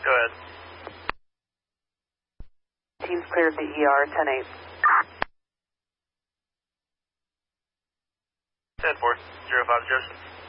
Go ahead. Team's cleared the ER, 10-8. 10-4, 05 Joseph.